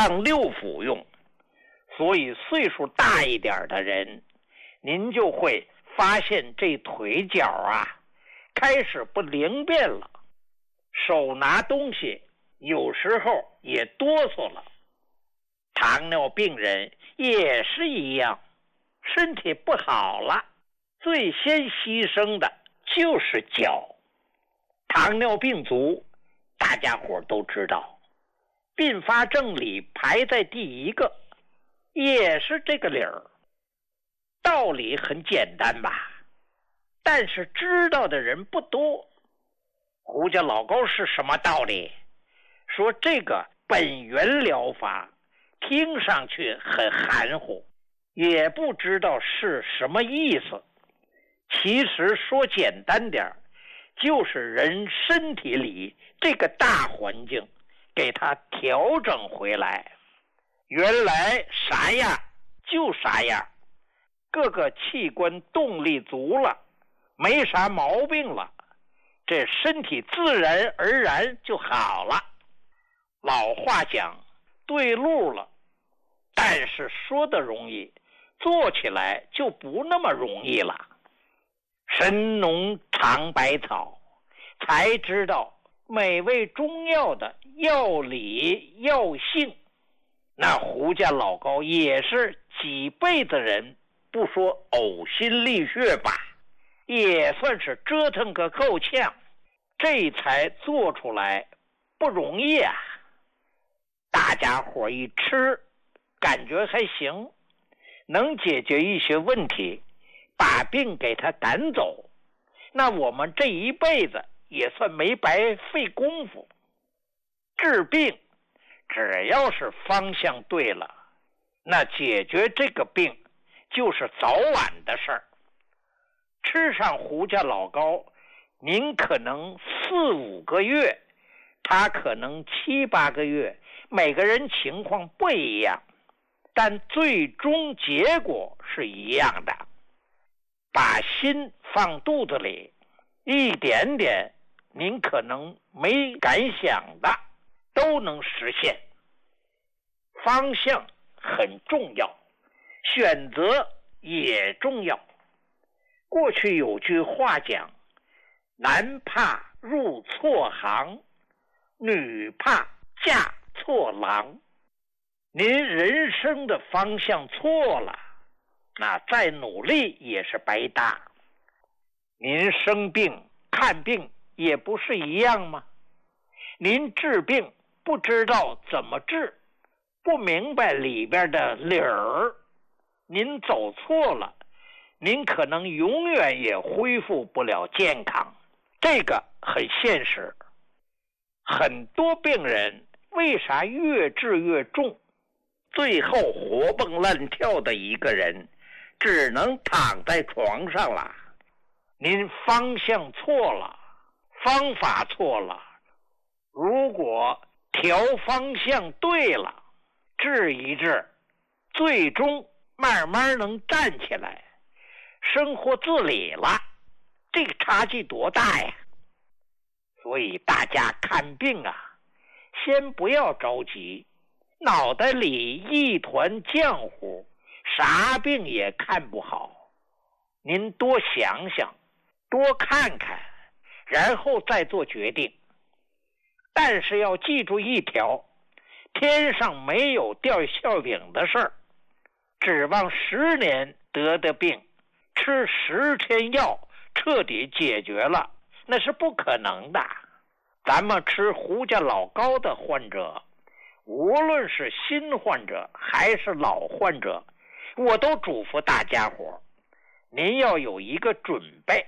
当六腑用。所以岁数大一点的人，您就会发现这腿脚啊开始不灵便了，手拿东西有时候也哆嗦了。糖尿病人也是一样，身体不好了，最先牺牲的就是脚。糖尿病足大家伙都知道，并发症里排在第一个，也是这个理儿。道理很简单吧，但是知道的人不多。胡家老高是什么道理？说这个本源疗法听上去很含糊，也不知道是什么意思。其实说简单点，就是人身体里这个大环境给它调整回来，原来啥样就啥样，各个器官动力足了，没啥毛病了，这身体自然而然就好了。老话讲对路了，但是说的容易，做起来就不那么容易了。神农尝百草，才知道每味中药的药理药性。那胡家老高也是几辈子人，不说呕心沥血吧，也算是折腾个够呛，这才做出来，不容易啊。大家伙一吃，感觉还行，能解决一些问题，把病给他赶走，那我们这一辈子也算没白费功夫。治病只要是方向对了，那解决这个病就是早晚的事儿。吃上胡家老高，您可能4、5个月，他可能7、8个月，每个人情况不一样，但最终结果是一样的。把心放肚子里，一点点您可能没敢想的都能实现。方向很重要，选择也重要。过去有句话讲，男怕入错行，女怕嫁错郎。您人生的方向错了，那再努力也是白搭。您生病看病也不是一样吗？您治病不知道怎么治，不明白里边的理儿，您走错了，您可能永远也恢复不了健康，这个很现实。很多病人为啥越治越重，最后活蹦乱跳的一个人只能躺在床上了？您方向错了，方法错了。如果调方向对了，治一治，最终慢慢能站起来，生活自理了，这个差距多大呀！所以大家看病啊，先不要着急，脑袋里一团浆糊，啥病也看不好。您多想想，多看看，然后再做决定。但是要记住一条，天上没有掉馅饼的事儿。指望10年得的病，吃10天药彻底解决了，那是不可能的。咱们吃胡家老高的患者，无论是新患者还是老患者，我都嘱咐大家伙，您要有一个准备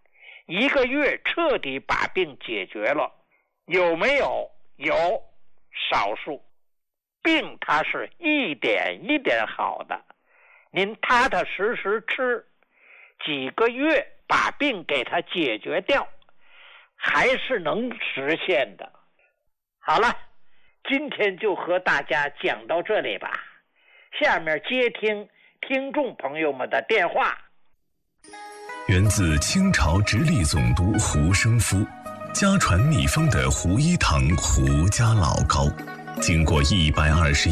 ，1个月彻底把病解决了。有没有？有，少数。病它是一点一点好的，您踏踏实实吃，几个月把病给它解决掉，还是能实现的。好了，今天就和大家讲到这里吧，下面接听听众朋友们的电话。 源自清朝直隶总督胡生夫，家传秘方的胡一堂胡家老高，经过120